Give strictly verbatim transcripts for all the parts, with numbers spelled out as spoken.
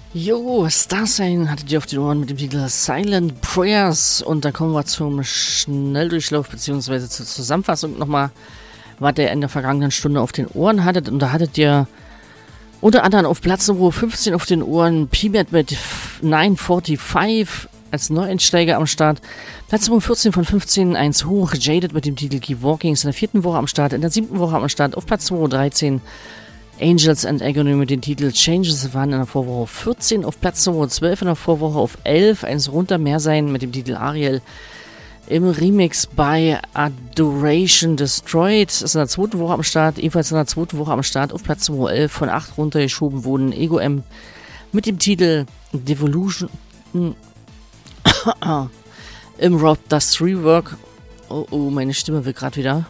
Jo, Starsign hattet ihr auf den Ohren mit dem Titel Silent Prayers und dann kommen wir zum Schnelldurchlauf bzw. zur Zusammenfassung nochmal, was ihr in der vergangenen Stunde auf den Ohren hattet. Und da hattet ihr unter anderem auf Platz Nummer fünfzehn auf den Ohren P M A D mit neun fünfundvierzig als Neueinsteiger am Start. Platz Nummer vierzehn von fünfzehn, eins hoch, Jaded mit dem Titel Keep Walking ist in der vierten Woche am Start, in der siebten Woche am Start. Auf Platz Nummer dreizehn Angels and Agony mit dem Titel Changes waren in der Vorwoche auf vierzehn, auf Platz Nummer zwölf in der Vorwoche auf elf, eins runter mehr sein mit dem Titel Ariel im Remix bei Adoration Destroyed, ist in der zweiten Woche am Start, ebenfalls in der zweiten Woche am Start, auf Platz Nummer elf von acht runtergeschoben wurden Ego M mit dem Titel Devolution im Rob Dust Rework. Oh, oh, meine Stimme will gerade wieder.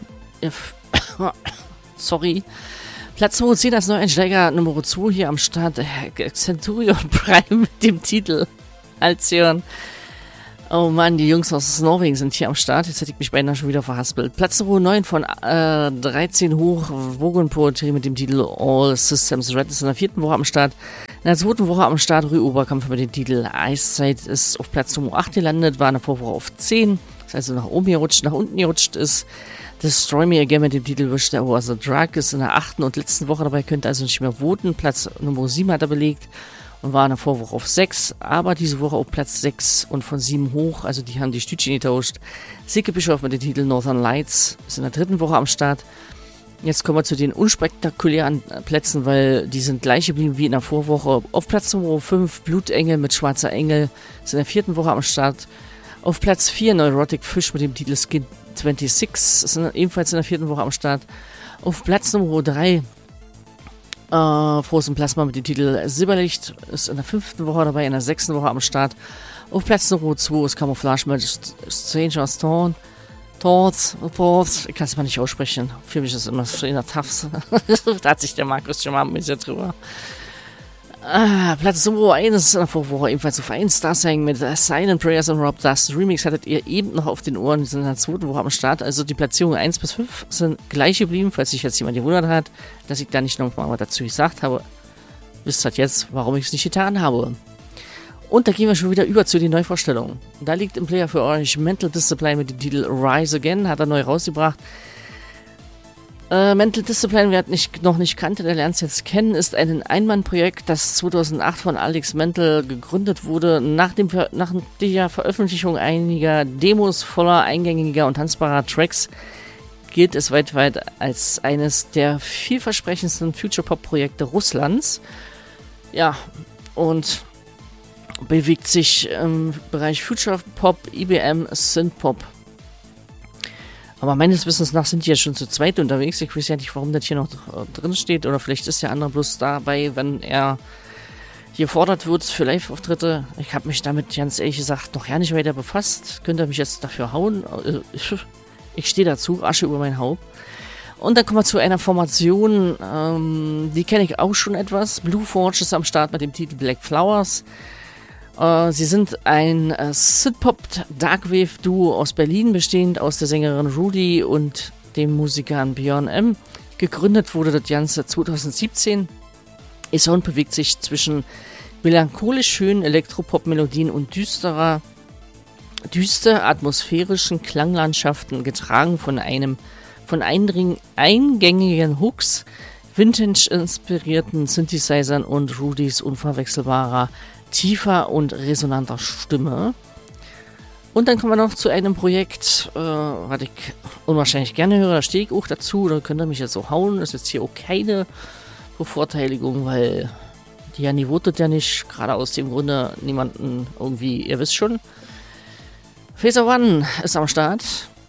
Sorry. Platz Nummer zehn als Neueinsteiger, Nummer zwei hier am Start, Centurion Prime mit dem Titel Alcyon. Oh Mann, die Jungs aus Norwegen sind hier am Start. Jetzt hätte ich mich beinahe schon wieder verhaspelt. Platz Nummer neun von äh, dreizehn hoch, Vogon Poetry mit dem Titel All Systems Red ist in der vierten Woche am Start. In der zweiten Woche am Start Rüoberkampf mit dem Titel Eiszeit ist auf Platz Nummer acht gelandet, war in der Vorwoche auf zehn. Das heißt, also nach oben gerutscht, nach unten gerutscht ist. Destroy Me Again mit dem Titel Wish There Was a Drug ist in der achten und letzten Woche dabei, könnt ihr also nicht mehr voten. Platz Nummer sieben hat er belegt und war in der Vorwoche auf sechs, aber diese Woche auf Platz sechs und von sieben hoch, also die haben die Stütchen getauscht. Silke Bischof mit dem Titel Northern Lights ist in der dritten Woche am Start. Jetzt kommen wir zu den unspektakulären Plätzen, weil die sind gleich geblieben wie in der Vorwoche. Auf Platz Nummer fünf Blutengel mit Schwarzer Engel ist in der vierten Woche am Start. Auf Platz vier Neurotic Fish mit dem Titel Skin sechsundzwanzig ist in, ebenfalls in der vierten Woche am Start. Auf Platz Nummer drei äh, Frozen Plasma mit dem Titel Silberlicht ist in der fünften Woche dabei, in der sechsten Woche am Start. Auf Platz Nummer zwei ist Camouflage mit Stranger's Thorn. Thoughts, Thoughts, ich kann es mal nicht aussprechen. Für mich ist es immer Stranger Tafs. Da hat sich der Markus schon mal mit mir drüber. Ah, Platz Nummer eins in der Vorwoche ebenfalls auf eins Starsign mit Silent Prayers und Rob Dust Remix hattet ihr eben noch auf den Ohren, die sind in der zweiten Woche am Start, also die Platzierungen eins bis fünf sind gleich geblieben, falls sich jetzt jemand gewundert hat, dass ich da nicht nochmal was dazu gesagt habe. Wisst halt jetzt, warum ich es nicht getan habe. Und da gehen wir schon wieder über zu den Neuvorstellungen. Da liegt im Player für euch Mental Discipline mit dem Titel Rise Again, hat er neu rausgebracht. Uh, Mental Discipline, wer nicht, noch nicht kannte, der lernt es jetzt kennen, ist ein Einmannprojekt, das zweitausendacht von Alex Mental gegründet wurde. Nach, dem, nach der Veröffentlichung einiger Demos voller eingängiger und tanzbarer Tracks gilt es weltweit als eines der vielversprechendsten Future-Pop-Projekte Russlands. Ja, und bewegt sich im Bereich Future-Pop, I B M, Synth-Pop. Aber meines Wissens nach sind die ja schon zu zweit unterwegs. Ich weiß ja nicht, warum das hier noch drin steht. Oder vielleicht ist der andere bloß dabei, wenn er gefordert wird für Live-Auftritte. Ich habe mich damit ganz ehrlich gesagt noch gar nicht weiter befasst. Könnt ihr mich jetzt dafür hauen? Ich stehe dazu, Asche über mein Haupt. Und dann kommen wir zu einer Formation, ähm, die kenne ich auch schon etwas. Blue Forge ist am Start mit dem Titel Black Flowers. Uh, sie sind ein uh, Synthpop-Darkwave-Duo aus Berlin, bestehend aus der Sängerin Rudy und dem Musiker Björn M. Gegründet wurde das Ganze zweitausendsiebzehn. Ihr Sound bewegt sich zwischen melancholisch schönen Elektropop-Melodien und düsterer, düster atmosphärischen Klanglandschaften, getragen von einem von eindring, eingängigen Hooks, Vintage-inspirierten Synthesizern und Rudys unverwechselbarer tiefer und resonanter Stimme. Und dann kommen wir noch zu einem Projekt, äh, was ich unwahrscheinlich gerne höre, da stehe ich auch dazu, da könnt ihr mich jetzt so hauen, das ist jetzt hier auch keine Bevorteiligung, weil die ja nie votet ja nicht, gerade aus dem Grunde niemanden irgendwie, ihr wisst schon. Phaser One ist am Start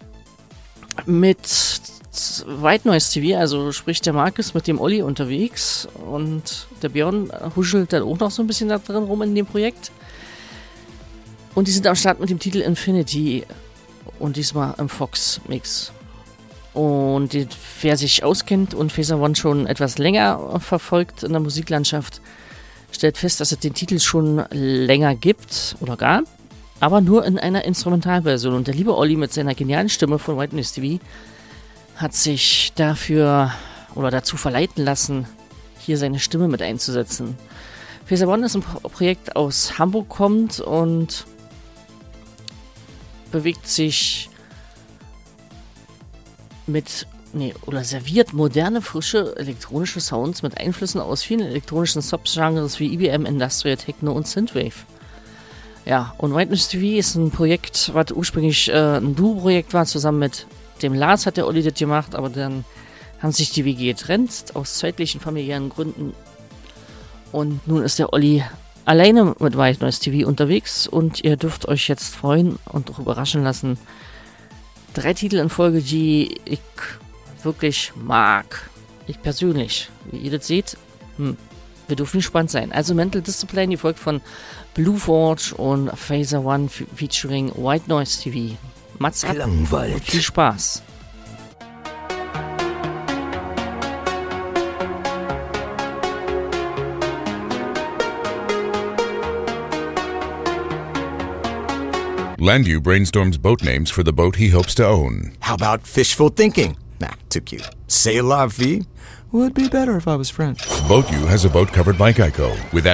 mit White Noise T V, also sprich der Markus mit dem Olli unterwegs und der Björn huschelt dann auch noch so ein bisschen da drin rum in dem Projekt. Und die sind am Start mit dem Titel Infinity und diesmal im Fox-Mix. Und die, wer sich auskennt und Phaser One schon etwas länger verfolgt in der Musiklandschaft, stellt fest, dass es den Titel schon länger gibt oder gab, aber nur in einer Instrumentalversion. Und der liebe Olli mit seiner genialen Stimme von White Noise T V hat sich dafür oder dazu verleiten lassen, hier seine Stimme mit einzusetzen. Phaser One ist ein Pro- Projekt aus Hamburg kommt und bewegt sich mit, nee, oder serviert moderne, frische elektronische Sounds mit Einflüssen aus vielen elektronischen Subgenres wie E B M, Industrial Techno und Synthwave. Ja, und White Noise T V ist ein Projekt, was ursprünglich äh, ein Duo-Projekt war, zusammen mit dem Lars hat der Olli das gemacht, aber dann haben sich die W G getrennt, aus zeitlichen, familiären Gründen. Und nun ist der Olli alleine mit White Noise T V unterwegs und ihr dürft euch jetzt freuen und auch überraschen lassen. Drei Titel in Folge, die ich wirklich mag. Ich persönlich. Wie ihr das seht, hm, wir dürfen gespannt sein. Also Mental Discipline, die folgt von Blue Forge und Phaser One featuring White Noise T V. Mats ab und viel Spaß. Landu brainstorms boat names for the boat he hopes to own. How about fishful thinking? Nah, too cute. C'est la vie? Would be better if I was French. Boat U has a boat covered by Geico with